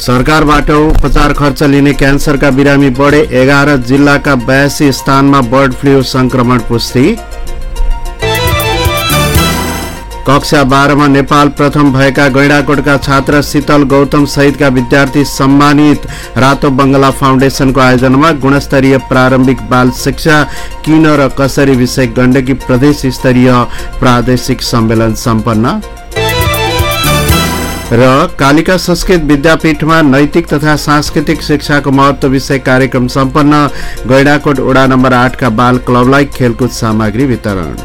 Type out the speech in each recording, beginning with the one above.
सरकारबाट उपचार खर्च लिने क्यान्सरका बिरामी बढे 11 जिल्लाका 82 स्थानमा बर्ड फ्लू संक्रमण पुष्टि। कक्षा 12 मा नेपाल प्रथम भएका गैंडाकोटका छात्र शीतल गौतम सहितका विद्यार्थी सम्मानित। रातो बंगला फाउन्डेसनको आयोजनामा गुणस्तरीय प्रारम्भिक बाल शिक्षा किन र कसरी विषय गण्डकी प्रदेश स्तरीय प्रादेशिक सम्मेलन सम्पन्न। र कालिका संस्कृत विद्यापीठमा नैतिक तथा सांस्कृतिक शिक्षाको महत्व विषय कार्यक्रम सम्पन्न। गैंडाकोट वडा नम्बर 8 का बाल क्लबलाई खेलकुद सामग्री वितरण।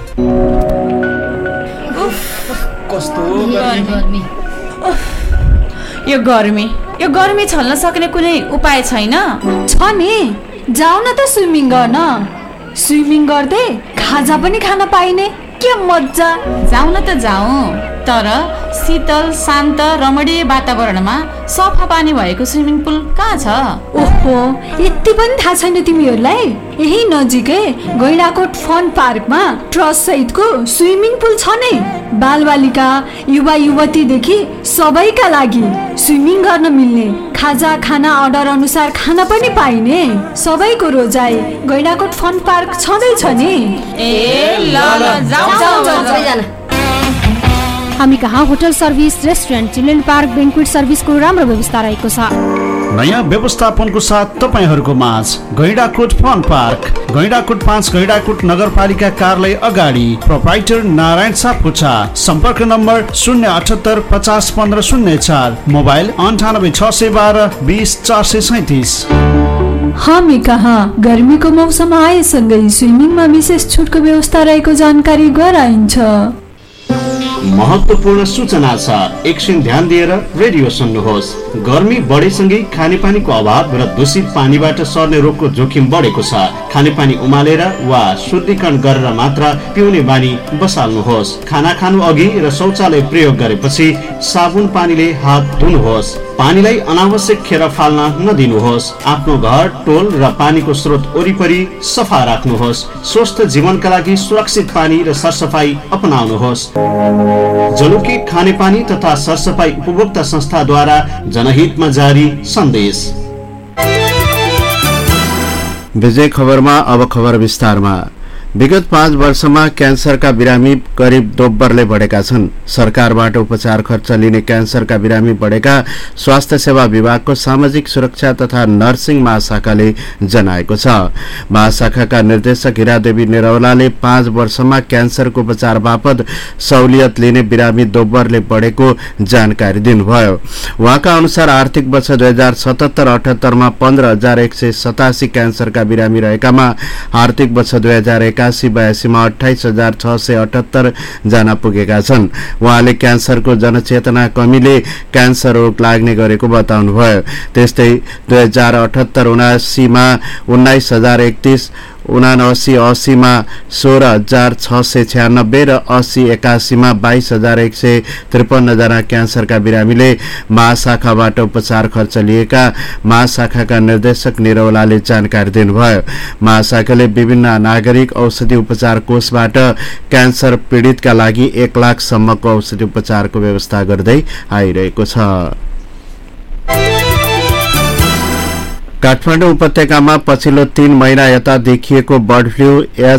यो गर्मी छल्न सक्ने कुनै उपाय छैन? छ नि, जाऊ न त स्विमिङ गर्न। स्विमिङ गर्दै खाजा पनि खान पाइने, के मज्जा। जाऊ न त जाऊ, तर शीतल शान्त रमणीय वातावरणमा सफा पानी भएको स्विमिङ पुल कहाँ छ? ओहो, यति पनि थाहा छैन तिमीहरूलाई? यही नजिकै गैंडाकोट फन पार्कमा ट्रस्ट सहितको स्विमिङ पुल छ नै। बालबालिका युवा युवतीदेखि सबैका लागि स्विमिङ गर्न मिल्ने, खाजा खाना अर्डर अनुसार खाना पनि पाइने, सबैको रोजाइ गैंडाकोट फन पार्क छँदैछ नि। ए ल जाऊ। हामी कहाँ hotel service, restaurant, children park, बेन्क्वेट सर्भिसको राम्रो व्यवस्था रहेको छ। नयाँ व्यवस्थापनको साथ तपाईहरूको माझ गैंडाकोट फन पार्क, गैंडाकोट 5 गैंडाकोट नगरपालिका कार्यालय अगाडि। प्रोप्राइटर नारायण सापकोटा। सम्पर्क नम्बर 078 50 15 04, मोबाइल 98 612 20 437। हामी कहाँ गर्मीको मौसम आएसँगै स्विमिङमा विशेष छुटको व्यवस्था रहेको जानकारी गराइन्छ। महत्वपूर्ण सूचना छ, एकछिन ध्यान दिएर रेडियो सुन्नुहोस्। गर्मी बढेसँगै खानेपानीको अभाव र दूषित पानीबाट सर्ने रोगको जोखिम बढेको छ। खानेपानी उमालेर वा शुद्धिकरण गरेर मात्र पिउने बानी बसाल्नुहोस्। खाना खानु अघि र शौचालय प्रयोग गरेपछि साबुन पानीले हात धुनुहोस्। पानीलाई अनावश्यक खेर फाल्न नदिनुहोस्। आफ्नो घर, टोल र पानीको स्रोत वरिपरि सफा राख्नुहोस्। स्वस्थ जीवनका लागि सुरक्षित पानी र सरसफाई अपनाउनुहोस्। जलुकी खानेपानी तथा सरसफाई उपभोक्ता संस्थाद्वारा जनहितमा जारी सन्देश। विजय खबरमा अब खबर विस्तारमा। विगत 5 वर्षमा क्यान्सरका बिरामी करिब दोब्बरले बढेका छन्। सरकारबाट उपचार खर्च लिने क्यान्सरका बिरामी बढेका स्वास्थ्य सेवा विभागको सामाजिक सुरक्षा तथा नर्सिङ महाशाखाले जनाएको छ। महाशाखाका निर्देशक हिरादेवी निरौलाले 5 वर्षमा क्यान्सरको उपचार बापत सहुलियत लिने बिरामी दोब्बरले बढेको जानकारी दिनुभयो। उहाँका अनुसार आर्थिक वर्ष 2077-78 मा 15,187 क्यान्सरका बिरामी रहेकामा आर्थिक वर्ष 2081-82 मा 28,678 जना पुगेका छन्। उहाँले क्यान्सरको जनचेतना कमीले क्यान्सर रोग लाग्ने गरेको बताउनुभयो। त्यस्तै 2078-79 मा 19,031, 79-80 मा 16,696 र 80-81 मा 22,153 जना क्यान्सरका बिरामीले महाशाखाबाट उपचार खर्च लिएका महाशाखाका निर्देशक निरौलाले जानकारी दिनुभयो। महाशाखाले विभिन्न नागरिक औषधि उपचार कोषबाट क्यान्सर पीडितका लागि 1 लाख सम्मको औषधि उपचारको व्यवस्था गर्दै आइरहेको छ। काठमाडौँ उपत्यकामा पछिल्लो 3 महिना यता देखिएको बर्ड फ्लू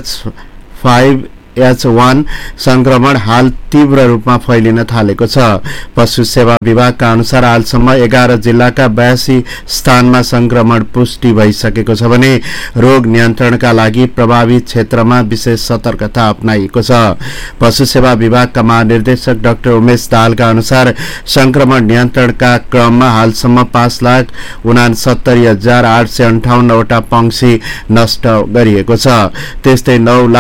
H5N1 संक्रमण हाल तीव्र रूपमा फैलिन थालेको छ। पशु सेवा विभागका अनुसार हालसम्म 11 जिल्लाका 82 स्थानमा संक्रमण पुष्टि भइसकेको छ भने रोग नियन्त्रणका लागि प्रभावित क्षेत्रमा विशेष सतर्कता अपनाइएको छ। पशु सेवा विभागका महानिर्देशक डाक्टर उमेश दाहालका अनुसार संक्रमण नियन्त्रणका क्रममा हालसम्म 5,69,858 वटा पंक्षी नष्ट गरिएको छ। त्यस्तै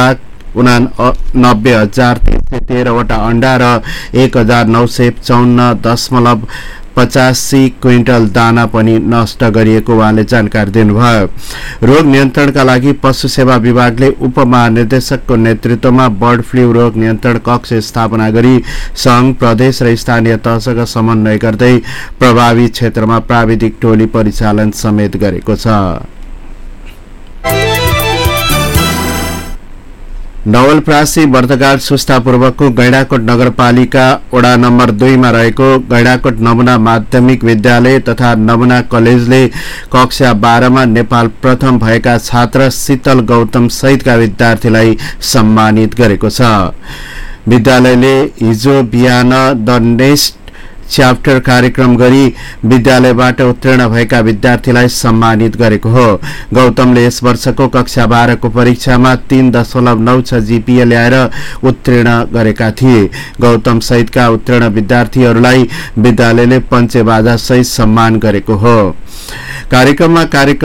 9,89,313 वटा अण्डा र 1,954.85 क्विन्टल दाना पनि नष्ट गरिएको उहाँले जानकारी दिनुभयो। रोग नियन्त्रणका लागि पशु सेवा विभागले उपमहानिर्देशकको नेतृत्वमा बर्ड फ्लू रोग नियन्त्रण कक्ष स्थापना गरी संघ, प्रदेश र स्थानीय तहसँग समन्वय गर्दै प्रभावित क्षेत्रमा प्राविधिक टोली परिचालन समेत गरेको छ। नवलपरासी वर्तघाट सुस्तापूर्वकको गैंडाकोट नगरपालिका वडा नम्बर 2 मा रहेको गैंडाकोट नमुना माध्यमिक विद्यालय तथा नमुना कलेजले कक्षा 12 मा नेपाल प्रथम भएका छात्र शीतल गौतम सहितका विद्यार्थीलाई सम्मानित गरेको छ। विद्यालयले हिजो बिहान द नेस्ट च्याप्टर कार्यक्रम गरी विद्यालयबाट उत्तीर्ण भएका विद्यार्थीलाई सम्मानित गरेको हो। गौतमले यस वर्षको कक्षा 12 को परीक्षामा 3.96 जीपीए ल्याएर उत्तीर्ण गरेका थिए। गौतम सहितका उत्तीर्ण विद्यार्थीहरूलाई विद्यालयले पञ्चेबाजा सहित सम्मान गरेको हो। कार्यक्रममा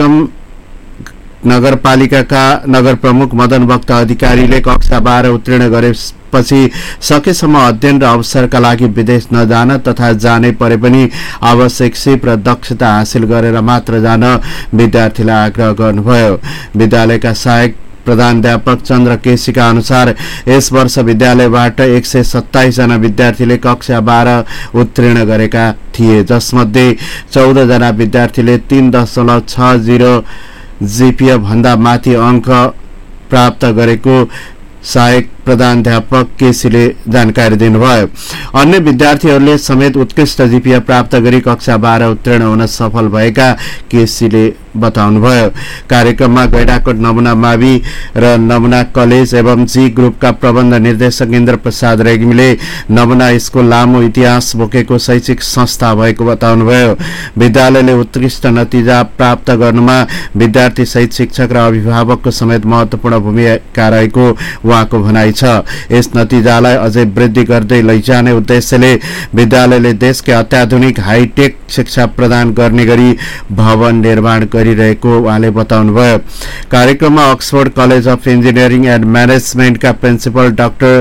नगरपालिकाका नगर प्रमुख मदन भक्त अधिकारीले कक्षा 12 उत्तीर्ण गरेपछि सकेसम्म अध्ययन र अवसरका लागि विदेश नजान तथा जानै परे पनि आवश्यक सिप र दक्षता हासिल गरेर मात्र जान विद्यार्थीलाई आग्रह गर्नुभयो। विद्यालयका सहायक प्रधानाध्यापक चन्द्र केसीका अनुसार यस वर्ष विद्यालयबाट 127 जना विद्यार्थीले कक्षा 12 उत्तीर्ण गरेका थिए, जसमध्ये 14 जना विद्यार्थीले 3.60 जीपीए भन्दा माथि अंक प्राप्त गरेको सहायक प्रधानाध्यापक केसीले जानकारी दिनुभयो। अन्य विद्यार्थीहरूले समेत उत्कृष्ट जीपीए प्राप्त गरी कक्षा 12 उत्तीर्ण हुन सफल भएका केसीले बताउनुभयो। कार्यक्रममा गैंडाकोट नमुना मावि र नमुना कलेज एवं जी ग्रुपका प्रबन्ध निर्देशक इन्द्र प्रसाद रेग्मीले नमुना स्कुल लामो इतिहास बोकेको शैक्षिक संस्था भएको बताउनुभयो। विद्यालयले उत्कृष्ट नतिजा प्राप्त गर्नुमा विद्यार्थी सहित शिक्षक र अभिभावकको समेत महत्वपूर्ण भूमिका रहेको उहाँको भनाइ छ। यस नतिजालाई अझै वृद्धि गर्दै लैजाने उद्देश्यले विद्यालयले देशकै अत्याधुनिक हाईटेक शिक्षा प्रदान गर्ने गरी भवन निर्माण गरिरहेको उहाँले बताउनुभयो। कार्यक्रममा Oxford college of engineering and म्यानेजमेन्टका principal doctor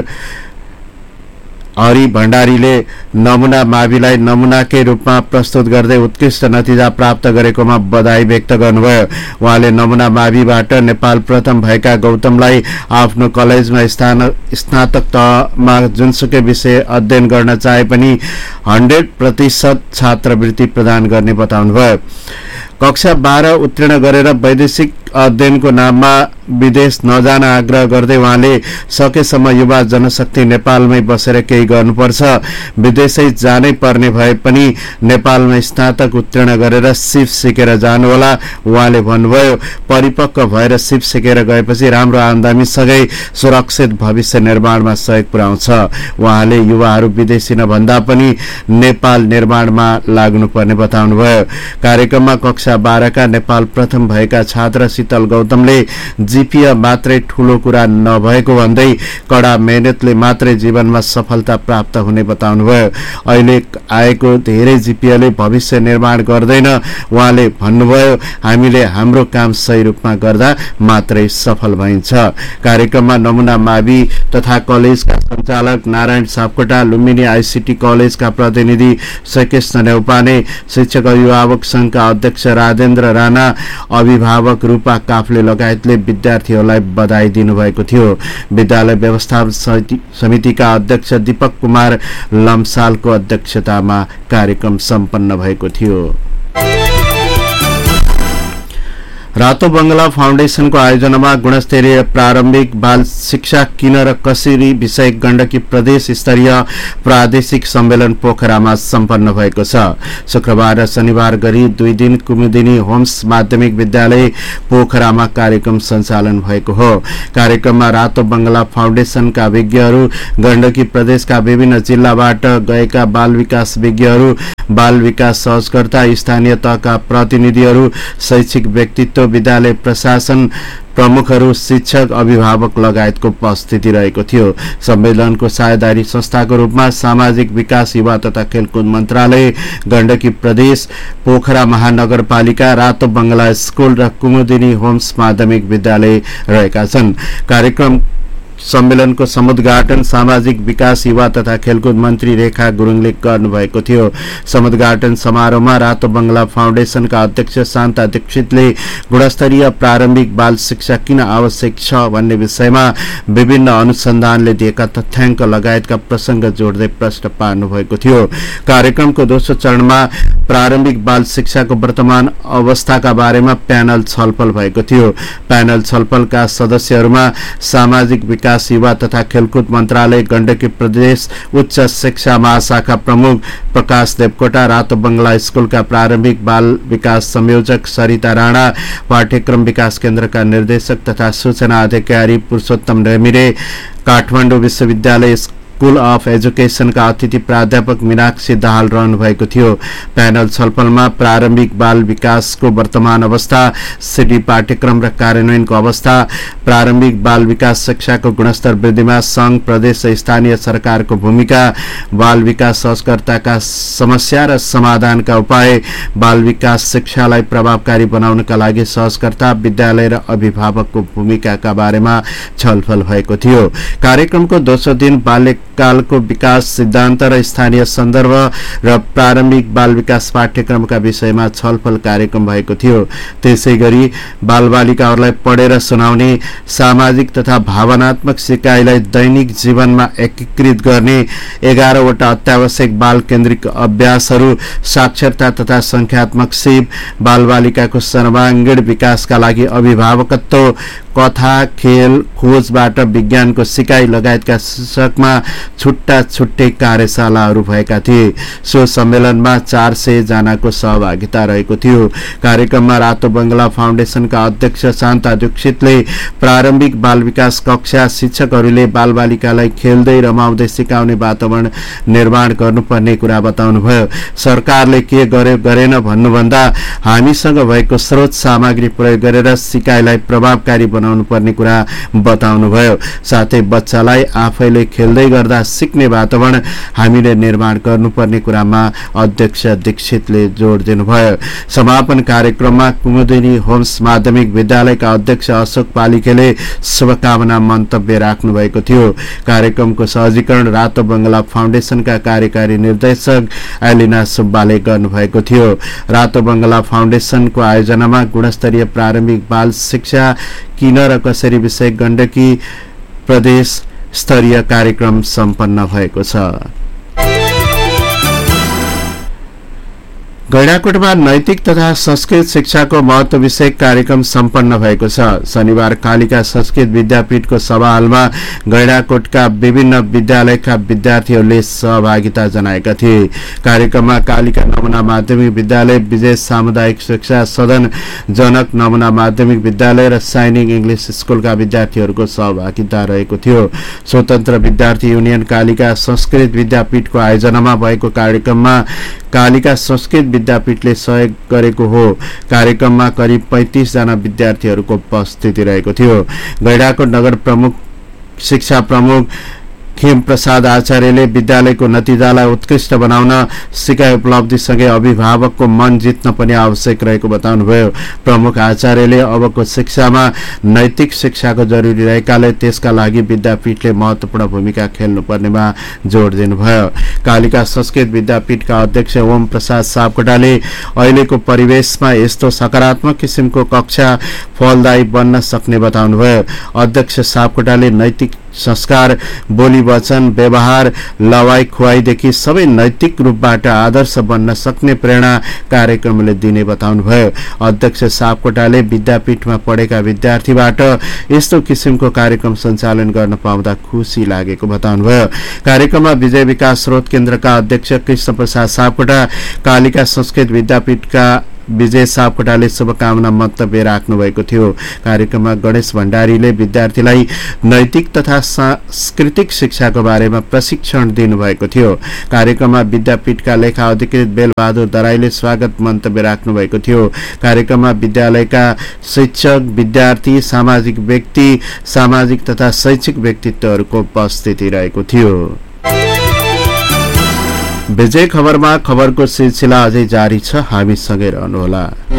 Hari भण्डारीले नमुना माविलाई नमुनाकै रूपमा प्रस्तुत गर्दै उत्कृष्ट नतिजा प्राप्त गरेकोमा बधाई व्यक्त गर्नुभयो। उहाँले नमुना माविबाट नेपाल प्रथम भएका गौतमलाई आफ्नो कलेजमा स्नातक तहमा जुनसुकै विषय अध्ययन गर्न चाहे पनि 100% छात्रवृत्ति प्रदान गर्ने बताउनुभयो। कक्षा 12 उत्तीर्ण गरेर वैदेशिक अध्ययनको नाममा विदेश नजान आग्रह गर्दै उहाँले सकेसम्म युवा जनशक्ति नेपालमै बसेर केही गर्नुपर्छ, विदेशै जानै पर्ने भए पनि नेपालमा स्नातक उत्तीर्ण गरेर सिप सिकेर जानुहोला उहाँले भन्नुभयो। परिपक्व भएर सिप सिकेर गएपछि राम्रो आमदानी सँगै सुरक्षित भविष्य निर्माणमा सहयोग पुर्याउँछ। उहाँले युवाहरू विदेशी नभन्दा पनि नेपाल निर्माणमा लाग्नुपर्ने बताउनुभयो। कार्यक्रममा कक्षा 12 का नेपाल प्रथम भएका छात्र शीतल गौतमले जीपीए मात्रै ठूलो कुरा नभएको भन्दै कड़ा मेहनतले मात्रै जीवनमा सफलता प्राप्त हुने बताउनुभयो। अहिले आएको धेरै जीपीएले भविष्य निर्माण गर्दैन उहाँले भन्नुभयो। हामीले हाम्रो काम सही रूपमा गर्दा मात्रै सफल भइन्छ। कार्यक्रममा नमुना मावि तथा कलेजका सञ्चालक नारायण सापकोटा, लुम्बिनी आईसीटी कलेजका प्रतिनिधि श्रीकृष्ण नेउपाने, शिक्षक अभिभावक संघका अध्यक्ष राजेन्द्र राणा, अभिभावक रूपा काफले लगायतले विद्यार्थीहरूलाई बधाई दिनुभएको थियो। विद्यालय व्यवस्थापन समितिका अध्यक्ष दीपक कुमार लम्सालको अध्यक्षतामा कार्यक्रम सम्पन्न भएको थियो। रातो बंगला फाउन्डेशनको आयोजनामा गुणस्तरीय प्रारम्भिक बाल शिक्षा किन र कसरी विषय गण्डकी प्रदेश स्तरीय प्रादेशिक सम्मेलन पोखरामा सम्पन्न भएको छ। शुक्रबार र शनिबार गरी 2 दिन कुमुदिनी होम्स माध्यमिक विद्यालय पोखरामा कार्यक्रम सञ्चालन भएको हो। कार्यक्रममा रातो बंगला फाउन्डेशनका विज्ञहरू, गण्डकी प्रदेशका विभिन्न जिल्लाबाट गएका बाल विकास विज्ञहरू, बाल विकास सहयोगकर्ता, स्थानीय तहका प्रतिनिधिहरू, शैक्षिक व्यक्तित्व, विद्यालय प्रशासन प्रमुखहरू, शिक्षक, अभिभावक लगायतको उपस्थिति रहेको थियो। सम्मेलनको साझेदारी संस्थाको रूपमा सामाजिक विकास, युवा तथा खेलकुद मन्त्रालय, गण्डकी प्रदेश, पोखरा महानगरपालिका, रातो बंगला स्कुल र कुमुदिनी होम्स माध्यमिक विद्यालय रहेका छन्। कार्यक्रम सम्मेलनको समुद्घाटन सामाजिक विकास, युवा तथा खेलकुद मन्त्री रेखा गुरुङले गर्नुभएको थियो। समुद्घाटन समारोहमा रातो बंगला फाउन्डेशनका अध्यक्ष शान्ता दीक्षितले गुणस्तरीय प्रारम्भिक बाल शिक्षा किन आवश्यक छ भन्ने विषयमा विभिन्न अनुसन्धानले दिएका तथ्याङ्क लगायतका प्रसंग जोड्दै प्रश्न पार्नु भएको थियो। कार्यक्रमको दोस्रो चरणमा प्रारम्भिक बाल शिक्षाको वर्तमान अवस्थाका बारेमा प्यानल छलफल भएको थियो। प्यानल छलफलका सदस्यहरूमा सामाजिक विकास विकास युवा तथा खेलकुद मन्त्रालय गण्डकी प्रदेश उच्च शिक्षा महाशाखा प्रमुख प्रकाश देवकोटा, रातो बंगला स्कुलका प्रारम्भिक बाल विकास संयोजक सरिता राणा, पाठ्यक्रम विकास केन्द्रका निर्देशक तथा सूचना अधिकारी पुरुषोत्तम रेमिरे, काठमाडौँ विश्वविद्यालय स्कुल अफ एजुकेशनका अतिथि प्राध्यापक मीनाक्षी दाहाल रहनु भएको थियो। प्यानल छलफलमा प्रारम्भिक बाल विकासको वर्तमान अवस्था, सिडी पाठ्यक्रम र कार्यान्वयनको अवस्था, प्रारम्भिक बाल विकास शिक्षाको गुणस्तर वृद्धिमा संघ प्रदेश र स्थानीय सरकारको भूमिका, बाल विकास सहजकर्ताका समस्या र समाधानका उपाय, बाल विकास शिक्षालाई प्रभावकारी बनाउनका लागि सहजकर्ता, विद्यालय र अभिभावकको भूमिकाका बारेमा छलफल भएको थियो। कार्यक्रमको दोस्रो दिन बाल्यकालको विकास सिद्धान्त र स्थानीय सन्दर्भ र प्रारम्भिक बाल विकास पाठ्यक्रमका विषयमा छलफल कार्यक्रम भएको थियो। त्यसैगरी बालबालिकाहरूलाई पढेर सुनाउने, सामाजिक तथा भावनात्मक सिकाइलाई दैनिक जीवनमा एकीकृत गर्ने 11 वटा अत्यावश्यक बाल केन्द्रित अभ्यासहरू, साक्षरता तथा संख्यात्मक सिप, बालबालिकाको सर्वाङ्गीण विकासका लागि अभिभावकत्व, कथा, खेल, खोजबाट विज्ञानको सिकाइ लगायतका शीर्षकमा छुट्टा छुट्टै कार्यशालाहरू भएका थिए। सो सम्मेलनमा 400 जनाको सहभागिता रहेको थियो। कार्यक्रममा रातो बंगला फाउन्डेसनका अध्यक्ष शान्ता दीक्षितले प्रारम्भिक बाल विकास कक्षा शिक्षकहरूले बालबालिकालाई खेल्दै रमाउँदै सिकाउने वातावरण निर्माण गर्नुपर्ने कुरा बताउनुभयो। सरकारले के गर्यो गरेन भन्नुभन्दा हामीसँग भएको स्रोत सामग्री प्रयोग गरेर सिकाइलाई प्रभावकारी बनाउनु पर्ने कुरा बताउनुभयो। साथै बच्चालाई आफैले खेल्दै गर्दा सिक्ने वातावरण हामीले निर्माण गर्नुपर्ने कुरामा अध्यक्ष दीक्षितले जोड दिनुभयो। समापन कार्यक्रममा कुमुदिनी होम्स माध्यमिक विद्यालयका अध्यक्ष अशोक पालिकेले शुभकामना मन्तव्य राख्नु भएको थियो। कार्यक्रमको सहजीकरण रातो बंगला फाउन्डेसनका कार्यकारी निर्देशक एलिना सुब्बाले गर्नुभएको थियो। रातो बंगला फाउन्डेसनको आयोजनामा गुणस्तरीय प्रारम्भिक बाल शिक्षा किन र कसरी विषय गण्डकी प्रदेश स्तरीय कार्यक्रम सम्पन्न भएको छ। गैंडाकोटमा नैतिक तथा संस्कृत शिक्षाको महत्व विषय कार्यक्रम सम्पन्न भएको छ। शनिबार कालिका संस्कृत विद्यापीठको सभा हलमा गैंडाकोटका विभिन्न विद्यालयका विद्यार्थीहरूले सहभागिता जनाएका थिए। कार्यक्रममा कालिका नमुना माध्यमिक विद्यालय, विजय सामुदायिक शिक्षा सदन, जनक नमुना माध्यमिक विद्यालय र साइनिङ इंग्लिश स्कुलका विद्यार्थीहरूको सहभागिता रहेको थियो। स्वतन्त्र विद्यार्थी युनियन कालिका संस्कृत विद्यापीठको आयोजनामा भएको कार्यक्रममा कालिका संस्कृत विद्यापीठले सहयोग गरेको हो। कार्यक्रममा करिब 35 जना विद्यार्थीहरूको उपस्थिति रहेको थियो। गैंडाकोट नगर प्रमुख शिक्षा प्रमुख खेम प्रसाद आचार्यले विद्यालयको नतिजालाई उत्कृष्ट बनाउन सिकाइ उपलब्धिसँगै अभिभावकको मन जित्न पनि आवश्यक रहेको बताउनुभयो। प्रमुख आचार्यले अबको शिक्षामा नैतिक शिक्षाको जरुरी रहेकाले त्यसका लागि विद्यापीठले महत्त्वपूर्ण भूमिका खेल्नुपर्नेमा जोड दिनुभयो। कालिका संस्कृत विद्यापीठका अध्यक्ष ओम प्रसाद सापकोटाले अहिलेको परिवेशमा यस्तो सकारात्मक किसिमको कक्षा फलदायी बन्न सक्ने बताउनुभयो। अध्यक्ष सापकोटाले नैतिक संस्कार, बोली वचन, व्यवहार, लवाई खुवाईदेखि सबै नैतिक रूपबाट आदर्श बन्न सक्ने प्रेरणा कार्यक्रमले दिने बताउनुभयो। अध्यक्ष सापकोटाले विद्यापीठमा पढेका विद्यार्थीबाट यस्तो किसिमको कार्यक्रम सञ्चालन गर्न पाउँदा खुसी लागेको बताउनुभयो। कार्यक्रममा विजय विकास स्रोत केन्द्रका अध्यक्ष कृष्ण प्रसाद सापकोटा, कालिका संस्कृत विद्यापीठका विजय सापकोटाले शुभकामना मन्तव्य राख्नु भएको थियो। कार्यक्रममा गणेश भण्डारीले विद्यार्थीलाई नैतिक तथा सांस्कृतिक शिक्षाको बारेमा प्रशिक्षण दिनुभएको थियो। कार्यक्रममा विद्यापीठका लेखा अधिकृत बेलबहादुर दराईले स्वागत मन्तव्य राख्नु भएको थियो। कार्यक्रममा विद्यालयका शिक्षक, विद्यार्थी, सामाजिक व्यक्ति, सामाजिक तथा शैक्षिक व्यक्तित्वहरूको उपस्थिति रहेको थियो। विजय खबरमा खबरको सिलसिला अझै जारी छ, हामी सँगै रहनुहोला।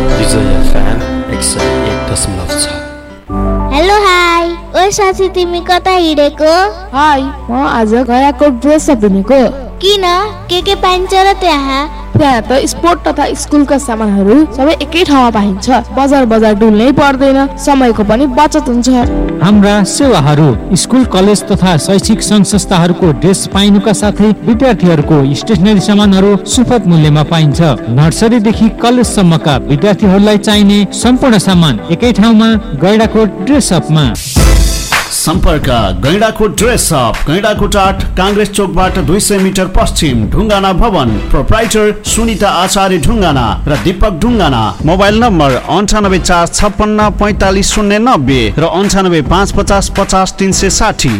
हेलो हाई, ओ साथी तिमी कता हिँडेको? हाई, म आज गयाको ड्रेस किनेको। किन? के पाइन्छ र त्यहाँ? त्यहाँ त स्पोर्ट तथा स्कुलका सामानहरू सबै एकै ठाउँमा पाइन्छ। बजार डुल्नै पर्दैन, समयको पनि बचत हुन्छ। हाम्रा सेवाहरू स्कुल, कलेज तथा शैक्षिक संघ संस्थाहरूको ड्रेस पाइनुका साथै विद्यार्थीहरूको स्टेशनरी सामानहरू सुपथ मूल्यमा पाइन्छ। नर्सरीदेखि कलेजसम्मका विद्यार्थीहरूलाई चाहिने सम्पूर्ण सामान एकै ठाउँमा गैंडाकोट ड्रेस अपमा। सम्पर्क गैंडाकोट ड्रेस अप, गैंडाकोट 8, कांग्रेस चोकबाट 200 मिटर पश्चिम, ढुङ्गाना भवन। प्रोप्राइटर सुनिता आचार्य ढुङ्गाना र दीपक ढुङ्गाना। मोबाइल नम्बर 9845545090 र 98555050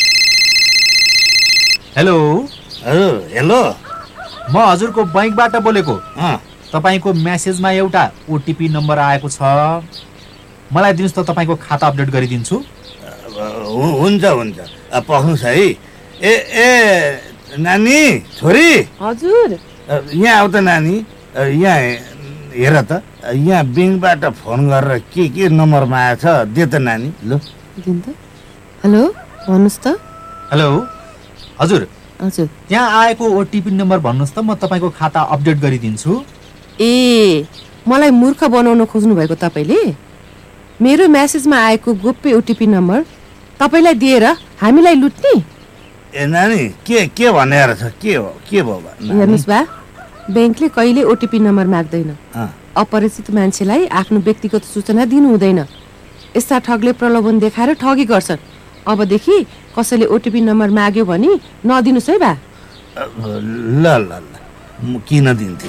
हेलो हेलो, म हजुरको बैंकबाट बोलेको। तपाईको मेसेजमा एउटा ओटिपी नम्बर आएको छ, मलाई दिनुस् त, तपाईको खाता अपडेट गरिदिन्छु। हुन्छ हुन्छ, पख्नुस् है। ए नानी, छोरी। हजुर। यहाँ आऊ त नानी, यहाँ हेर त, यहाँ ब्याङ्कबाट फोन गरेर के नम्बरमा आएछ, दे त नानी। ल दिन त। हेलो, भन्नुहोस् त। हेलो हजुर। हजुर। यहाँ आएको ओटिपी नम्बर भन्नुहोस् त, म तपाईँको खाता अपडेट गरिदिन्छु। ए, मलाई मूर्ख बनाउन खोज्नु भएको तपाईँले? मेरो मेसेजमा आएको गोप्य ओटिपी नम्बर तपाईँलाई दिएर हामीलाई लुट्ने? ए नानी, के भनेर छ? के भयो? हेर्नुहोस् बा, ब्याङ्कले कहिले ओटिपी नम्बर माग्दैन। अपरिचित मान्छेलाई आफ्नो व्यक्तिगत सूचना दिनु हुँदैन। यस्ता ठगले प्रलोभन देखाएर ठगी गर्छन्। अबदेखि कसैले ओटिपी नम्बर माग्यो भने नदिनुस् है बा। ल म किन दिन्थे?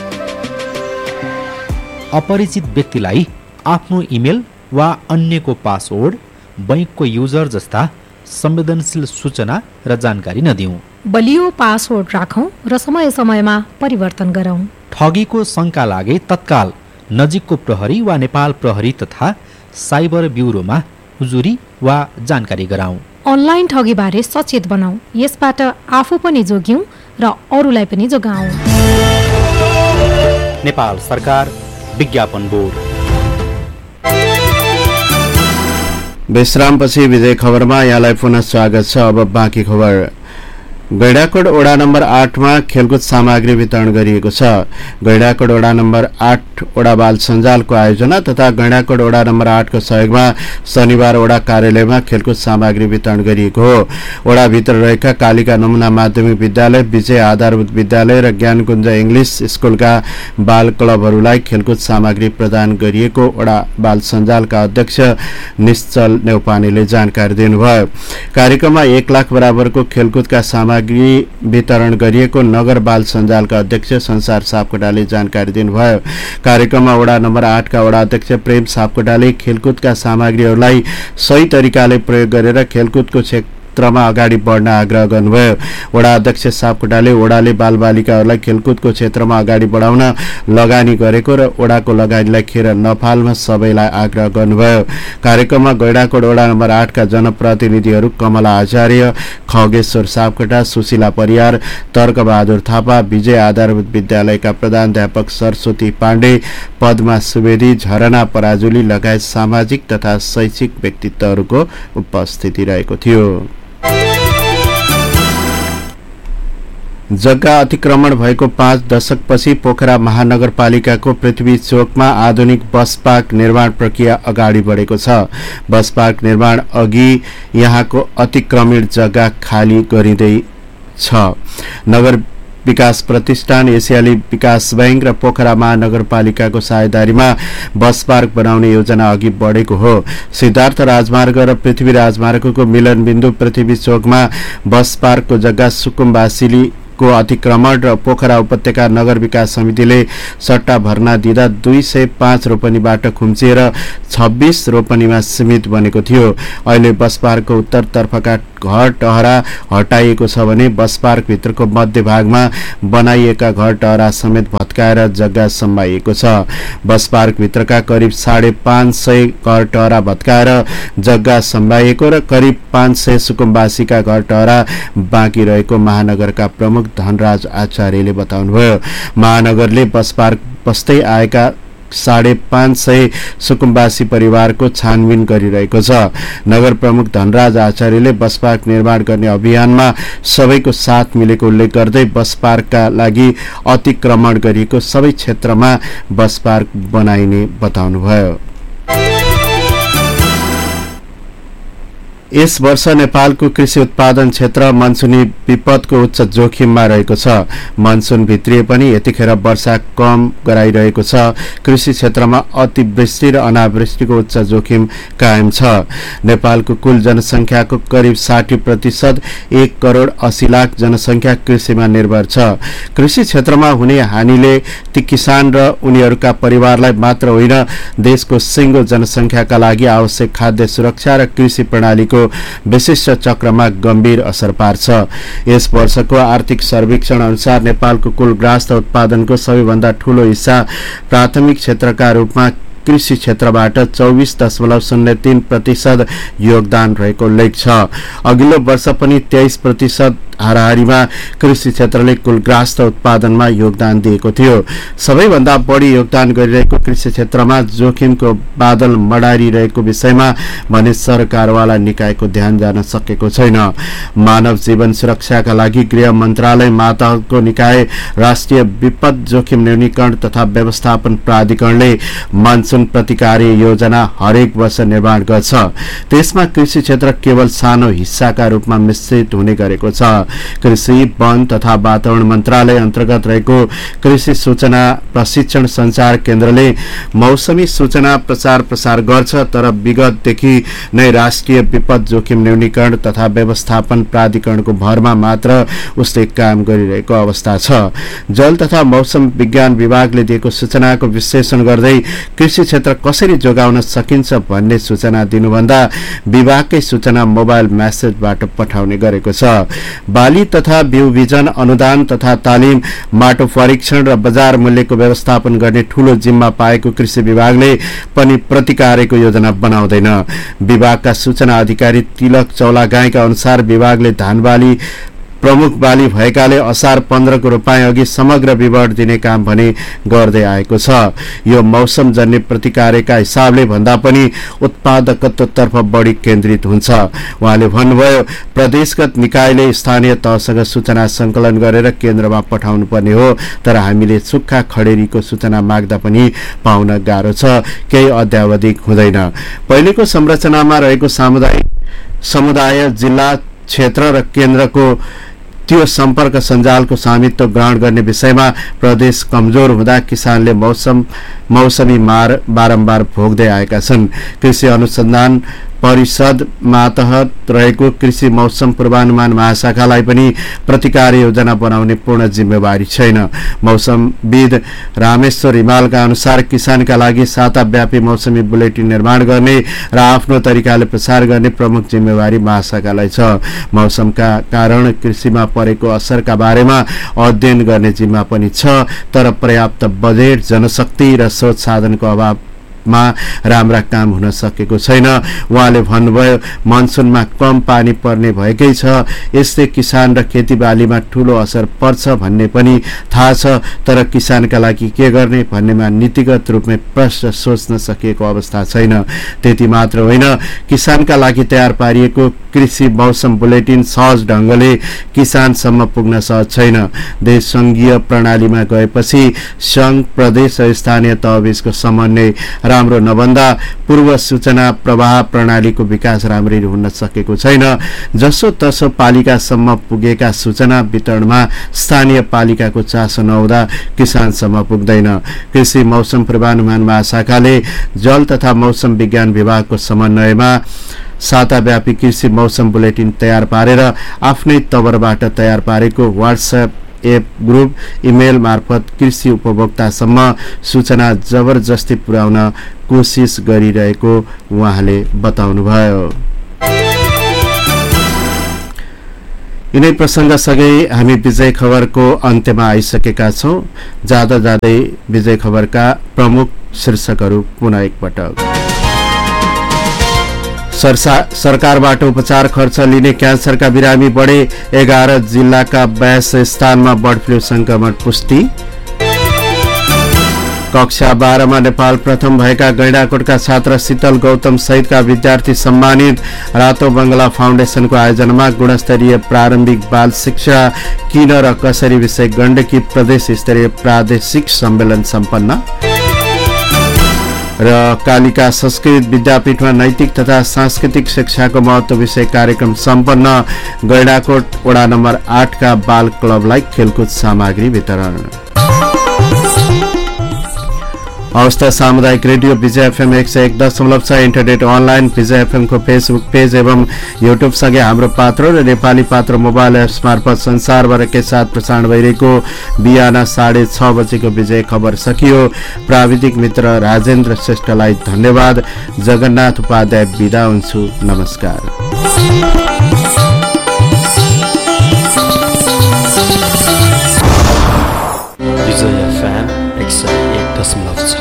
अपरिचित व्यक्तिलाई आफ्नो इमेल वा अन्यको पासवर्ड, बैंकको युजर जस्ता संवेदनशील सूचना र जानकारी नदिऊ। बलियो पासवर्ड राखौं र समय समयमा परिवर्तन गरौं। ठगीको शंका लागे तत्काल नजिकको प्रहरी वा नेपाल प्रहरी तथा साइबर ब्युरोमा उजुरी वा जानकारी गराऊ। अनलाइन ठगी बारे सचेत बनाऊ, यसबाट आफू पनि जोग्यौं र अरूलाई पनि जोगाऊ। नेपाल सरकार, विज्ञापन बोर्ड। विश्रामपछि विजय खबरमा यहाँलाई पुनः स्वागत छ। अब बाँकी खबर। गैंडाकोट वडा नम्बर 8 मा खेलकुद सामग्री वितरण गरिएको छ। गैंडाकोट वडा नम्बर 8 वडा बाल सञ्जालको आयोजना तथा गैंडाकोट वडा नम्बर 8 को सहयोगमा शनिबार वडा कार्यालयमा खेलकुद सामग्री वितरण गरिएको हो। वडा भित्र रहेका कालिका नमुना माध्यमिक विद्यालय, विजय आधारभूत विद्यालय र ज्ञानकुञ्ज इंग्लिश स्कुलका बाल क्लबहरूलाई खेलकुद सामग्री प्रदान गरिएको वडा बाल सञ्जालका अध्यक्ष निश्चल नेउपानेले जानकारी दिनुभयो। कार्यक्रममा 1 लाख बराबरको खेलकुदका सामग्री वितरण गरिएको नगर बाल सञ्जालका अध्यक्ष संसार सापकोटाले जानकारी दिनुभयो। कार्यक्रममा वडा नम्बर 8 का वडा अध्यक्ष प्रेम सापकोटाले खेलकुदका सामग्रीहरूलाई सही तरिकाले प्रयोग गरेर खेलकुदको क्षेत्रमा अगाडि बढ्न आग्रह गर्नुभयो। वडा अध्यक्ष सापकोटाले वडाले बालबालिकाहरूलाई खेलकुदको क्षेत्रमा अगाडि बढाउन लगानी गरेको र वडाको लगानीलाई खेर नफाल्न सबैलाई आग्रह गर्नुभयो। कार्यक्रममा गैंडाकोट वडा नम्बर 8 का जनप्रतिनिधिहरू कमला आचार्य, खगेश्वर सापकोटा, सुशीला परियार, तर्कबहादुर थापा, विजय आधारभूत विद्यालयका प्रधानाध्यापक सरस्वती पाण्डे, पद्मा सुवेदी, झरना पराजुली लगायत सामाजिक तथा शैक्षिक व्यक्तित्वहरूको उपस्थिति रहेको थियो। जग्गा अतिक्रमण भएको 5 दशकपछि पोखरा महानगरपालिकाको पृथ्वी चोकमा आधुनिक बस पार्क निर्माण प्रक्रिया अगाडि बढेको छ। बस पार्क निर्माण अघि यहाँको अतिक्रमित जग्गा खाली गरिँदैछ। नगर विकास प्रतिष्ठान, एसियाली विकास बैंक र पोखरा महानगरपालिकाको साझेदारीमा बस पार्क बनाउने योजना अघि बढेको हो। सिद्धार्थ राजमार्ग र पृथ्वी राजमार्गको मिलनबिन्दु पृथ्वी चोकमा बस पार्कको जग्गा सुकुम्बासिली को अतिक्रमण र पोखरा उपत्यका नगर विकास समितिले सट्टा भर्ना दिँदा 205 रोपनीबाट खुम्चिएर 26 रोपनीमा सीमित बनेको थियो। अहिले बस पार्कको उत्तरतर्फका घर टहरा हटाइएको छ भने बस पार्क भित्रको मध्य भागमा बनाइएका घर टहरा समेत भत्काएर जग्गा सम्भाइएको छ। बस पार्क भित्रका करिब 550 घर टहरा भत्काएर जग्गा सम्भाइएको र करिब 500 सुकुम्बासीका घर टहरा बाँकी रहेको महानगरका प्रमुख धनराज आचार्यले बताउनुभयो। महानगरले बस पार्क बस्दै आएका 550 सुकुम्बासी परिवारको छानबिन गरिरहेको छ। नगर प्रमुख धनराज आचार्यले बस पार्क निर्माण गर्ने अभियानमा सबैको साथ मिलेको उल्लेख गर्दै बस पार्कका लागि अतिक्रमण गरिएको सबै क्षेत्रमा बस पार्क बनाइने बताउनुभयो। यस वर्ष नेपालको कृषि उत्पादन क्षेत्र मनसुनी विपदको उच्च जोखिममा रहेको छ। मनसुन भित्रिए पनि यतिखेर वर्षा कम गराइरहेको छ। कृषि क्षेत्रमा अतिवृष्टि र अनावृष्टिको उच्च जोखिम कायम छ। नेपालको कुल जनसङ्ख्याको करिब 60%, 1,80,00,000 जनसङ्ख्या कृषिमा निर्भर छ। कृषि क्षेत्रमा हुने हानिले ती किसान र उनीहरूका परिवारलाई मात्र होइन, देशको सिङ्गो जनसङ्ख्याका लागि आवश्यक खाद्य सुरक्षा र कृषि प्रणालीको विशिष्ट चक्रमा गम्भीर असर पार्छ। यस वर्षको आर्थिक सर्वेक्षण अनुसार नेपालको कुल ग्राहस्थ उत्पादनको सबैभन्दा ठूलो हिस्सा प्राथमिक क्षेत्रका रूपमा कृषि क्षेत्रबाट 24.03% योगदान रहेको उल्लेख छ। अघिल्लो वर्ष पनि 23% हाराहारीमा कृषि क्षेत्रले कुल ग्राहस्थ उत्पादनमा योगदान दिएको थियो। सबैभन्दा बढी योगदान गरिरहेको कृषि क्षेत्रमा जोखिमको बादल मडारिरहेको विषयमा भने सरकारवाला निकायको ध्यान जान सकेको छैन। मानव जीवन सुरक्षाका लागि गृह मन्त्रालय मातहतको निकाय राष्ट्रिय विपद जोखिम न्यूनीकरण तथा व्यवस्थापन प्राधिकरणले मनसुन प्रतिकारी योजना हरेक वर्ष निर्माण गर्छ। त्यसमा कृषि क्षेत्र केवल सानो हिस्साका रूपमा मिश्रित हुने गरेको छ। कृषि, वन तथा वातावरण मन्त्रालय अन्तर्गत रहेको कृषि सूचना प्रशिक्षण सञ्चार केन्द्रले मौसमी सूचना प्रसार गर्छ, तर विगतदेखि नै राष्ट्रिय विपद जोखिम न्यूनीकरण तथा व्यवस्थापन प्राधिकरणको भरमा मात्र उसले काम गरिरहेको अवस्था छ। जल तथा मौसम विज्ञान विभागले दिएको सूचनाको विश्लेषण गर्दै कृषि क्षेत्र कसरी जोगाउन सकिन्छ भन्ने सूचना दिनुभन्दा विभागकै सूचना मोबाइल मेसेजबाट पठाउने गरेको छ। बाली तथा बिउ बिजन अनुदान तथा तालिम, माटो परीक्षण र बजार मूल्यको व्यवस्थापन गर्ने ठूलो जिम्मा पाएको कृषि विभागले पनि प्रतिकार्यको योजना बनाउँदैन। विभागका सूचना अधिकारी तिलक चौलागाईका अनुसार विभागले धान बाली प्रमुख बाली भएकाले असार 15 को रोपाई अघि समग्र विवरण दिने काम भने गर्दै आएको छ। यो मौसम जन्य प्रतिकार्यका हिसाबले भन्दा पनि उत्पादकत्वतर्फ बढी केन्द्रित हुन्छ। उहाँले भन्नुभयो, प्रदेशगत निकायले स्थानीय तहसँग सूचना संकलन गरेर केन्द्रमा पठाउनु पर्ने हो, तर हामीले सुक्खा खडेरीको सूचना माग्दा पनि पाउन गाह्रो छ, केही अध्यावधिक हुँदैन। पहिलेको संरचनामा रहेको समुदाय, जिल्ला, क्षेत्र र केन्द्रको त्यो सम्पर्क सञ्जालको स्वामित्व ग्रहण गर्ने विषयमा प्रदेश कमजोर हुँदा किसानले मौसमी मार बारम्बार भोग्दै आएका छन्। कृषि अनुसन्धान परिषद मातहत रहेको कृषि मौसम पूर्वानुमान महाशाखालाई पनि प्रतिकार्य योजना बनाउने पूर्ण जिम्मेवारी छैन। मौसमविद रामेश्वर हिमालका अनुसार किसानका लागि साताव्यापी मौसमी बुलेटिन निर्माण गर्ने र आफ्नो तरिकाले प्रसार गर्ने प्रमुख जिम्मेवारी महाशाखालाई छ। मौसमका कारण कृषिमा परेको असरका बारेमा अध्ययन गर्ने जिम्मा पनि छ, तर पर्याप्त बजेट, जनशक्ति र स्रोत साधनको अभावमा राम्रा काम हुन सकेको छैन। उहाँले भन्नुभयो, मनसुनमा कम पानी पर्ने भएकै छ, यसले किसान र खेतीबालीमा ठूलो असर पर्छ भन्ने पनि थाहा छ, तर किसानका लागि के गर्ने भन्नेमा नीतिगत रूपमा प्रश्न सोच्न सकिएको अवस्था छैन। त्यति मात्र होइन, किसानका लागि तयार पारिएको कृषि मौसम बुलेटिन सहज ढंगले किसानसम्म पुग्न सहज छैन। देश संघीय प्रणालीमा गएपछि संघ, प्रदेश र स्थानीय तहबीचको समन्वय राम्रो नभन्दा पूर्व सूचना प्रवाह प्रणालीको विकास राम्ररी हुन सकेको छैन। जसो तसो पालिकासम्म पुगेका सूचना वितरणमा स्थानीय पालिकाको चासो नहुँदा किसानसम्म पुग्दैन। कृषि मौसम पूर्वानुमान महाशाखाले जल तथा मौसम विज्ञान विभागको समन्वयमा साताव्यापी कृषि मौसम बुलेटिन तयार पारेर आफ्नै तवरबाट तयार पारेको व्हाट्सएप एप ग्रुप, इमेल मार्फत कृषि उपभोक्तासम्म सूचना जबरजस्ती पुर्याउन कोसिस गरिरहेको उहाँले बताउनुभयो। यिनै प्रसङ्गसँगै हामी विजय खबरको अन्त्यमा आइसकेका छौं। जाँदै विजय खबरका प्रमुख शीर्षकहरू पुनः एकपटक। सरकारबाट उपचार खर्च लिने क्यान्सरका बिरामी बढे, 11 जिल्लाका 82 स्थानमा बर्ड फ्लू संक्रमण पुष्टि। कक्षा 12 मा नेपाल प्रथम भएका गैंडाकोटका छात्र शीतल गौतम सहितका विद्यार्थी सम्मानित। रातो बंगला फाउन्डेसनको आयोजनामा गुणस्तरीय प्रारम्भिक बाल शिक्षा किन र कसरी विषय गण्डकी प्रदेश स्तरीय प्रादेशिक सम्मेलन सम्पन्न। र कालिका संस्कृत विद्यापीठमा नैतिक तथा सांस्कृतिक शिक्षाको महत्त्व विषय कार्यक्रम सम्पन्न। गैंडाकोट वडा नम्बर 8 का बाल क्लबलाई खेलकुद सामग्री वितरण। अवस्था सामुदायिक रेडियो विजय एफएम 101.6 इन्टरनेट अनलाइन विजय एफएम को फेसबुक पेज एवं युट्युब सँगै हाम्रो पात्र र नेपाली पात्र मोबाइल एप्स मार्फत संसारभर के साथ प्रसारण भइरहेको बिहान 6:30 बजेको विजय खबर सकियो। प्राविधिक मित्र राजेन्द्र श्रेष्ठलाई धन्यवाद। जगन्नाथ उपाध्याय बिदा हुन्छु। नमस्कार। विजय एफएम 101.6।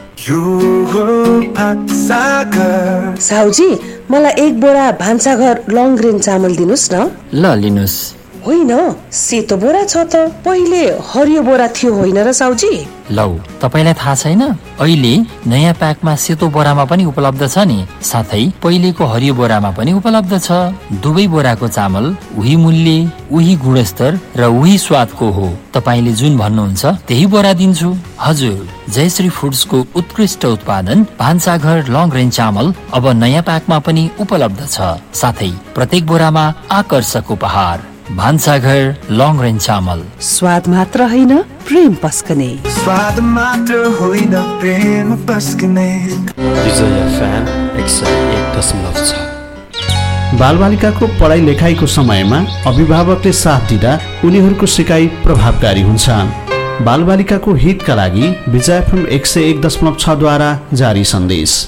साहुजी मलाई 1 बोरा भान्साघर लङ ग्रेन चामल दिनुस् न। ल लिनुस्। होइन सेतो बोरा छ त, पहिले हरियो बोरा थियो होइन र साहुजी? लौ तपाईलाई थाहा छैन, अहिले नयाँ प्याकमा सेतो बोरामा पनि उपलब्ध छ नि, साथै पहिलेको हरियो बोरामा पनि उपलब्ध छ। दुवै बोराको चामल उही मूल्य, उही गुणस्तर र उही स्वादको हो। तपाईले जुन भन्नुहुन्छ त्यही बोरा दिन्छु। हजुर, जयश्री फुड्सको उत्कृष्ट उत्पादन भान्साघर लङ रेन्ज चामल अब नयाँ प्याकमा पनि उपलब्ध छ, साथै प्रत्येक बोरामा आकर्षक उपहार। भान्साघर लङ रेन्ज चामल, स्वाद मात्र होइन प्रेम पस्कने। स्वाद मात्र होइन प्रेम पस्कने। विजय एफएम 101.6। बालबालिकाको पढाइ लेखाइको समयमा अभिभावकले साथ दिँदा उनीहरूको सिकाइ प्रभावकारी हुन्छ। बालबालिकाको हितका लागि विजय एफएम 101.6 द्वारा जारी सन्देश।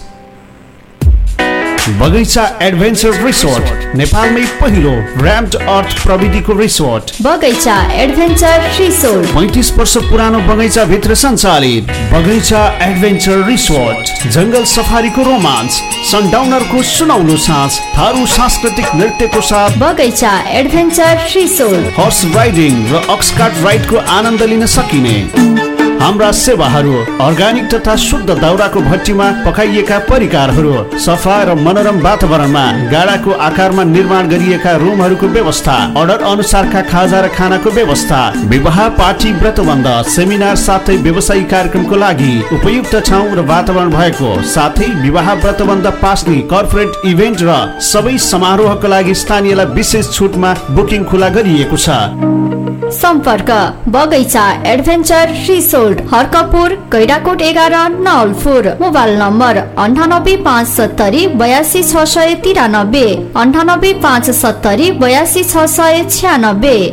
बगैँचा एडभेन्चर रिसोर्ट नेपालमै पहिलो र्याम्ड अर्थ प्रविधिको रिसोर्ट। बगैँचा एडभेन्चर रिसोर्ट 35 वर्ष पुरानो बगैँचा भित्र सञ्चालित बगैँचा एडभेन्चर रिसोर्ट। जंगल सफारीको रोमान्स, सनडाउनरको सुनौलो साँझ, थारू सांस्कृतिक नृत्यको साथ बगैँचा एडभेन्चर रिसोर्ट। हर्स राइडिङ र अक्सकार्ट राइडको आनन्द लिन सकिने हाम्रा सेवाहरू अर्ग्यानिक तथा शुद्ध दाउराको भट्टीमा पकाइएका परिकारहरू, सफा र मनोरम वातावरणमा गाडाको आकारमा निर्माण गरिएका रुमहरूको व्यवस्था, अर्डर अनुसारका खाजा र खानाको व्यवस्था, विवाह पार्टी व्रतबन्ध सेमिनार साथै व्यवसायिक कार्यक्रमको लागि उपयुक्त ठाउँ र वातावरण भएको, साथै विवाह व्रतबन्ध पास्ने कर्पोरेट इभेन्ट र सबै समारोहको लागि स्थानीयलाई विशेष छुटमा बुकिङ खुला गरिएको छ। सम्पर्क बगैँचा adventure resort, Harkapur, Gaindakot 11 Nawalpur. Mobile number 9857 82 693, 9857 82 696।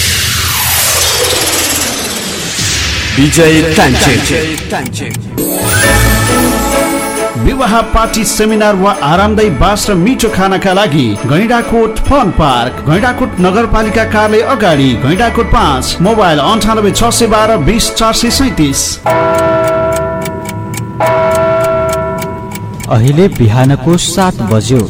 विजय टाइम विवाह पार्टी सेमिनार वा आरामदायी बास र मिठो खानाका लागि गैंडाकोट फन पार्क, गैंडाकोट नगरपालिका कार्यालय अगाडि, गैंडाकोट 5। मोबाइल 98 612 20 437। अहिले बिहानको 7 बज्यो।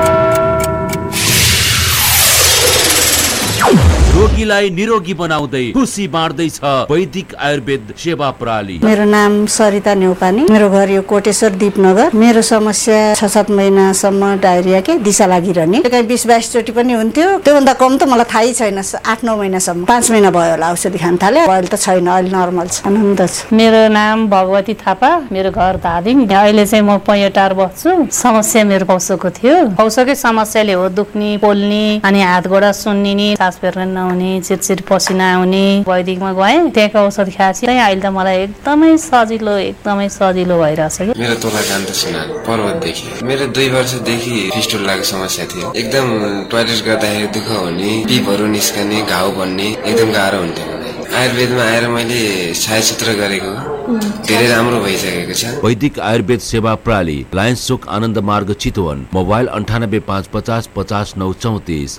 रोगीलाई निरोगी बनाउँदै खुसी बाँड्दैछ वैदिक आयुर्वेद सेवा प्रणाली। मेरो नाम सरिता नेउपानी, मेरो घर यो कोटेश्वर दीपनगर। मेरो समस्या 6-7 महिनासम्म डायरिया के दिशा लागिरहने, कहीँ 20-22 चोटि पनि हुन्थ्यो। त्योभन्दा कम त मलाई थाहै छैन। 8-9 महिनासम्म, 5 महिना भयो होला औषधि खान थाले। अहिले त छैन, अहिले नर्मल छ, आनन्द छ। मेरो नाम भगवती थापा, मेरो घर धादिङ। अहिले चाहिँ म पैटार बस्छु। समस्या मेरो पौसोको थियो। पौसोकै समस्याले हो दुख्ने, पोल्ने, अनि हात गोडा सुन्निने, सास फेर्न नहुने, चिरचिर पसिना आउने। वैदिकमा गएँ, त्यहाँको औषध खाएपछि अहिले त मलाई एकदमै सजिलो भइरहेछ। मेरो तोला कान्त सिन्हा पर्वतदेखि। मेरो 2 वर्षदेखि फिस्टुलाको समस्या थियो। एकदम टोयलेट गर्दाखेरि दुःख हुने, पिपहरू निस्कने, घाउ बन्ने, एकदम गाह्रो हुन्थ्यो मलाई। आयुर्वेदमा आएर मैले छायाचित्र गरेको धेरै राम्रो भइसकेको छ। वैदिक आयुर्वेद सेवा प्रणाली, लायन्स चोक आनन्द मार्ग चितवन। मोबाइल 98 550 50 934।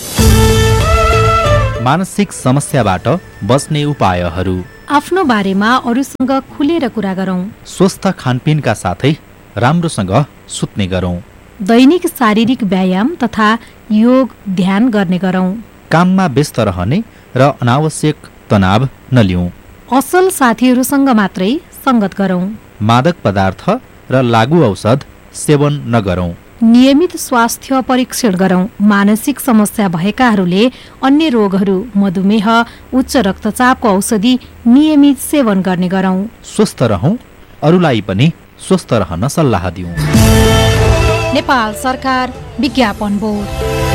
मानसिक समस्याबाट बस्ने उपायहरू। आफ्नो बारेमा अरूसँग खुलेर कुरा गरौँ। स्वस्थ खानपिनका साथै राम्रोसँग सुत्ने गरौँ। दैनिक शारीरिक व्यायाम तथा योग ध्यान गर्ने गरौँ। काममा व्यस्त रहने र अनावश्यक तनाव नलिउँ। असल साथीहरूसँग मात्रै संगत गरौँ। मादक पदार्थ र लागू औषध सेवन नगरौँ। नियमित स्वास्थ्य परीक्षण गरौँ। मानसिक समस्या भएकाहरूले अन्य रोगहरू, मधुमेह, उच्च रक्तचापको औषधि नियमित सेवन गर्ने गरौँ। स्वस्थ रहौं, अरूलाई पनि स्वस्थ रहन सल्लाह दिउँ। नेपाल सरकार विज्ञापन बोर्ड।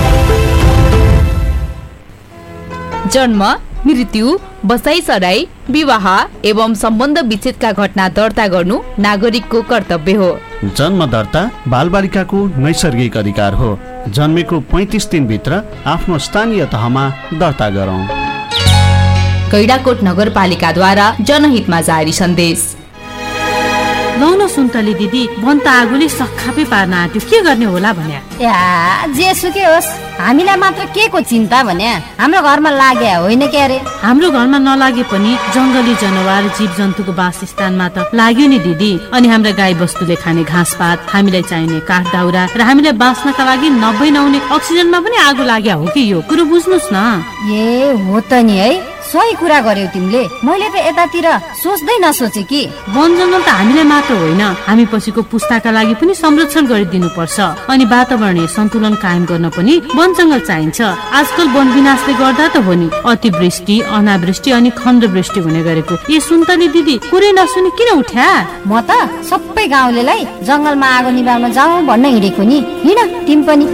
जन्म, मृत्यु, बसाइसराई, विवाह एवं सम्बन्ध विच्छेदका घटना दर्ता गर्नु नागरिकको कर्तव्य हो। जन्म दर्ता बालबालिकाको नैसर्गिक अधिकार हो। जन्मेको 35 दिनभित्र आफ्नो स्थानीय तहमा दर्ता गरौँ। गैडाकोट नगरपालिकाद्वारा जनहितमा जारी सन्देश। लौन सुन्तली दिदी, वन त आगोले सखापै पार्न आँट्यो, के गर्ने होला भन्या। जेसुकै होस्, हामीलाई मात्र के को चिन्ता भन्या, हाम्रो घरमा लाग्या होइन के अरे। हाम्रो घरमा नलागे पनि जंगली जनावर जीव जन्तुको वासस्थानमा त लाग्यो नि दिदी। अनि हाम्रा गाई बस्तुले खाने घाँसपात, हामीलाई चाहिने काठ दाउरा र हामीलाई बाँच्नका लागि नभई नहुने अक्सिजनमा पनि आगो लाग्या हो कि यो कुरो बुझ्नुस् न। ए हो त नि है, सही कुरा गर्यौ तिमीले। मैले त यतातिर सोच्दै नसोचे कि वन जंगल त हामीलाई मात्र होइन, हामी पछिको पुस्ताका लागि पनि संरक्षण गरिदिनु पर्छ। अनि वातावरणीय सन्तुलन कायम गर्न पनि वन जंगल चाहिन्छ। आजकल वन विनाशले गर्दा त हो नि अतिवृष्टि, अनावृष्टि अनि खण्डवृष्टि हुने गरेको। ए सुन्तली दिदी, कुरै नसुनि किन उठ्या? म त सबै गाउँलेलाई जंगलमा आगो निभाउन जाउँ भन्न हिँडेको नि। हिँड तिमी पनि।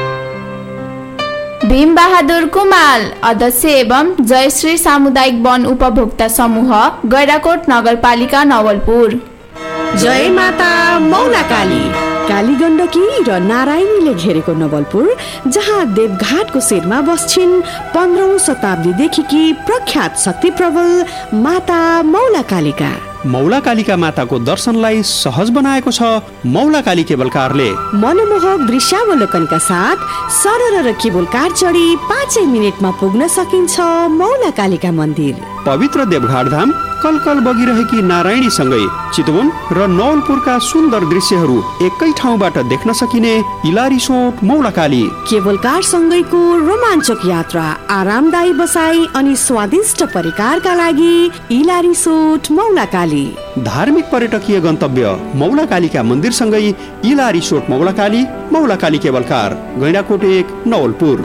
भीम बहादुर कुमाल, अध्यक्ष एवं जयश्री सामुदायिक वन उपभोक्ता समूह, गैडाकोट नगरपालिका नवलपुर। जय माता मौला काली। काली गण्डकी र नारायणीले घेरेको नवलपुर, जहाँ देवघाटको शिरमा बस्छिन् 15औं शताब्दीदेखि प्रख्यात शक्ति प्रबल माता मौला कालिका। मौला कालिका माताको दर्शनलाई सहज बनाएको छ मौला काली केबल कारले। मनमोहक दृश्यावलोकनका साथ सरल र केबल कार चढी 5 मिनेटमा पुग्न सकिन्छ मौला कालिका मन्दिर। पवित्र देवघाट धाम कलकल बगिरहेकी नारायणी सँगै चितवन र नवलपुरका सुन्दर दृश्यहरू एकै ठाउँबाट देख्न सकिने इलारिसोट मौला काली। केबल कार सँगैको रोमाञ्चक यात्रा, आरामदायी बसाई अनि स्वादिष्ट परिकारका लागि इलारिसोट मौला काली। धार्मिक पर्यटकीय गन्तव्य मौला कालीका मन्दिर सँगै इलारिसोट मौला काली केबल कार, गैंडाकोट 1 नवलपुर।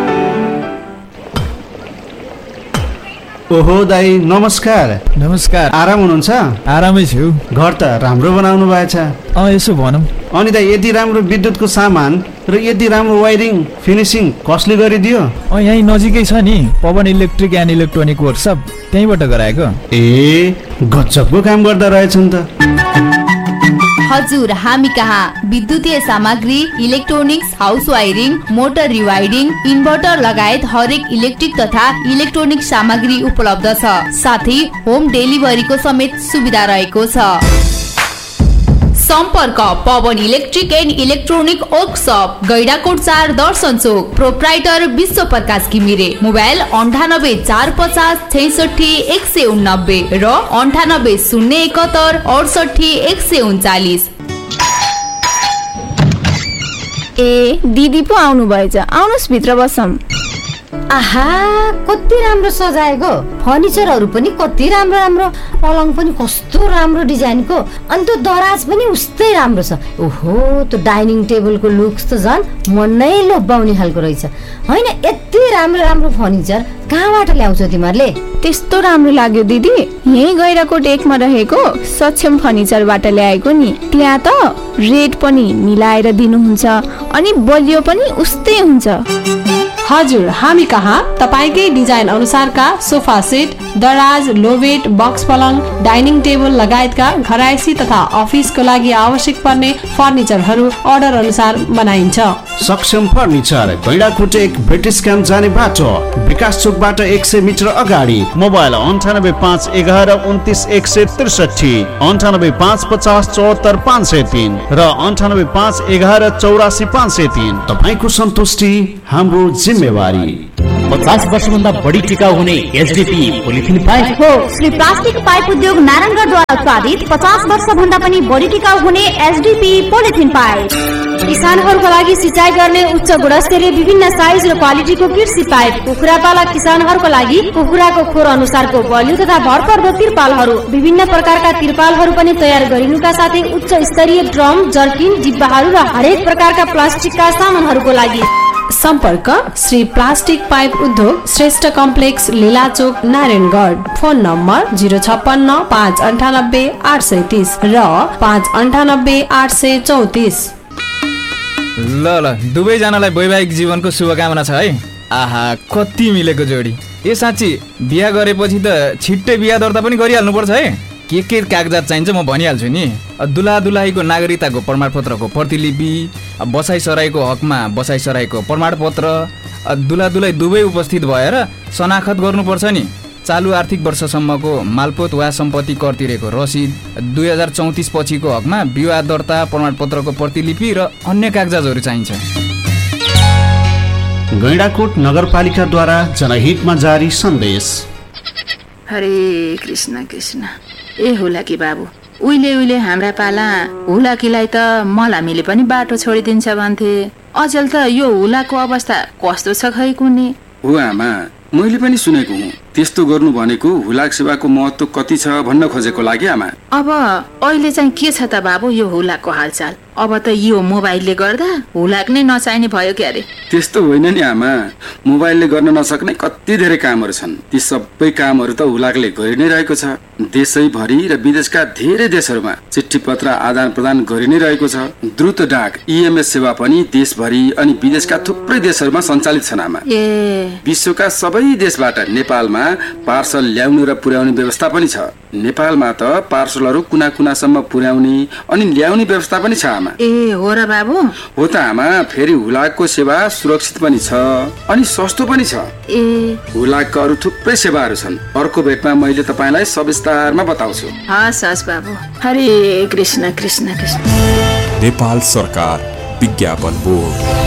ओहो दाई, नमस्कार। नमस्कार। आराम हुनुहुन्छ? आरामै छु। घर त राम्रो बनाउनु भएछ। यसो भनौँ। अनि दाई, यति राम्रो विद्युतको सामान र यति राम्रो वायरिङ फिनिसिङ कसले गरिदियो? यहीँ नजिकै छ नि Pawan electric and electronic workshop, त्यहीँबाट गराएको। ए, गजबको काम गर्दा रहेछन् त। हजुर, हामी कहाँ विद्युतीय सामग्री, electronics, house wiring, motor रिवायरिङ, inverter लगायत हरेक इलेक्ट्रिक तथा इलेक्ट्रोनिक सामग्री उपलब्ध छ। साथै होम डेलिभरीको समेत सुविधा रहेको छ। सम्पर्क Pawan electric and electronic workshop, Gaindakot 4 Darshan Chowk, proprietor विश्व प्रकाश घिमिरे। मोबाइल 98 450 66 189 र 98 071 68 139। ए दिदी पो आउनु भएछ, आउनुस् भित्र बसौँ। आहा, कति राम्रो सजाएको, फर्निचरहरू पनि कति राम्रो राम्रो, पलङ पनि कस्तो राम्रो डिजाइनको, अनि त्यो दराज पनि उस्तै राम्रो छ। ओहो, त्यो डाइनिङ टेबलको लुक्स त झन् मन नै लोभ्याउने खालको रहेछ। होइन, यति राम्रो राम्रो फर्निचर कहाँबाट ल्याउँछौ तिमीहरूले? त्यस्तो राम्रो लाग्यो दिदी, यही गैडाकोट 1 मा रहेको सक्षम फर्निचरबाट ल्याएको नि। त्यहाँ त रेट पनि मिलाएर दिनुहुन्छ अनि बलियो पनि उस्तै हुन्छ। हजुर, हामी कहाँ तपाईकै डिजाइन अनुसारका सोफा सेट, दराज, लोबेट, बक्स पलङ, डाइनिङ टेबल लगायतका घरायसी तथा अफिसको लागि आवश्यक पर्ने फर्निचरहरू अर्डर अनुसार बनाइन्छ। सक्षम फर्निचर, गैंडाकोट 1 ब्रिटिश क्याम्प जाने बाटो, विकास चोकबाट 100 मिटर अगाडि। मोबाइल 98 5 11 29 163, 98 5 50 74 503 र 98 5 11 84 503। तपाईको सन्तुष्टि हाम्रो जिम्मेवारी। 50 वर्षभन्दा बढी टिकाउ हुने एसडीपी पोलिथिन पाइप हो। श्री प्लास्टिक पाइप उद्योग नारायणगढद्वारा उत्पादित 50 वर्षभन्दा पनि बढी टिकाउ हुने एसडीपी पोलिथिन पाइप। किसानहरूको लागि सिँचाइ गर्ने उच्च गुणस्तरीय विभिन्न साइज र क्वालिटीको कृषि पाइप। कुखुरा पालक किसानहरूको लागि कुखुराको खोर अनुसारको बलियो तथा भरपर्दो तिरपालहरू, विभिन्न प्रकारका तिरपालहरू पनि तयार गरिनुका साथै उच्च स्तरीय ड्रम, जर्किन, डिब्बाहरू र हरेक प्रकारका प्लास्टिकका सामानहरूको लागि सम्पर्क श्री प्लास्टिक पाइप उद्योग Shrestha complex लीलाचोक Narayangarh. Phone number 056-598-830 र 598-834। ल दुवैजनालाई वैवाहिक जीवनको शुभकामना छ है। आहा कति मिलेको जोडी। ए साँच्ची बिहा गरेपछि त छिट्टै बिहा दर्ता पनि गरिहाल्नु पर्छ है। के कागजात चाहिन्छ म भनिहाल्छु नि। दुला दुलाहीको नागरिकताको प्रमाणपत्रको प्रतिलिपि, बसाइसराईको हकमा बसाइसराईको प्रमाणपत्र, दुला दुलाई दुवै उपस्थित भएर शनाखत गर्नुपर्छ नि। चालु आर्थिक वर्षसम्मको मालपोत वा सम्पत्ति कर तिरेको रसिद, 2034 पछिको हकमा विवाह दर्ता प्रमाणपत्रको प्रतिलिपि र अन्य कागजातहरू चाहिन्छ। गैंडाकोट नगरपालिकाद्वारा जनहितमा जारी सन्देश। हरे कृष्ण कृष्ण। ए हुलाकी बाबु, उहिले हाम्रा पाला हुलाकीलाई त मलामीले पनि बाटो छोडिदिन्छ भन्थे। अचेल त यो हुलाको अवस्था कस्तो छ खै कुनी। हो आमा, मैले पनि सुनेको हुँ। त्यस्तो गर्नु भनेको हुलाक सेवाको महत्व कति छ भन्न खोजेको लागि आमा। अब अहिले चाहिँ के छ त बाबु यो हुलाकको हालचाल? अब त यो मोबाइलले गर्दा हुलाक नै नचाहिने भयो क्यारे। त्यस्तो होइन नि आमा, मोबाइलले गर्न नसक्ने कति धेरै कामहरू छन्। ती सबै कामहरू त हुलाकले गरि नै रहेको छ। देशैभरि र विदेशका धेरै देशहरूमा चिठी पत्र आदान प्रदान गरि नै रहेको छ। द्रुत डाक EMS सेवा पनि देशभरि अनि विदेशका थुप्रै देशहरूमा सञ्चालित छन् आमा। विश्वका सबै देशबाट नेपालमा पार्सल ल्याउनु र पुर्याउने व्यवस्था पनि छ। नेपालमा त पार्सलहरू कुना कुनासम्म पुर्याउने अनि ल्याउने व्यवस्था पनि छ आमा। ए हो र बाबु? हो त आमा। फेरि हुलाकको सेवा सुरक्षित पनि छ अनि सस्तो पनि छ। हुलाकका अरू थुप्रै सेवाहरू छन्। अर्को भेटमा मैले तपाईँलाई सविस्तारमा बताउँछु। हस् बाबु। हरे कृष्ण कृष्ण कृष्ण। नेपाल सरकार विज्ञापन बोर्ड।